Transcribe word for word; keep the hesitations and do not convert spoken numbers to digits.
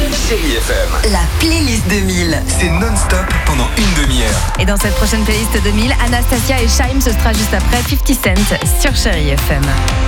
Chérie F M. La playlist deux mille. C'est non-stop pendant une demi-heure. Et dans cette prochaine playlist deux mille, Anastasia et Shaim, ce sera juste après fifty Cent sur Chérie F M.